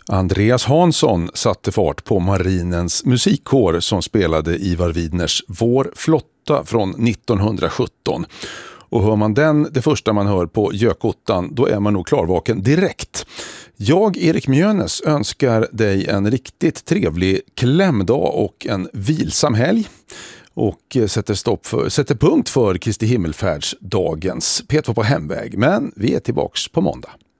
Andreas Hansson satte fart på Marinens musikkår som spelade Ivar Widners Vår flotta från 1917. Och hör man den, det första man hör på Gökottan, då är man nog klarvaken direkt. Jag, Erik Mjönes, önskar dig en riktigt trevlig klämdag och en vilsam helg. Och sätter punkt för Kristi himmelfärdsdagens P2 på hemväg. Men vi är tillbaks på måndag.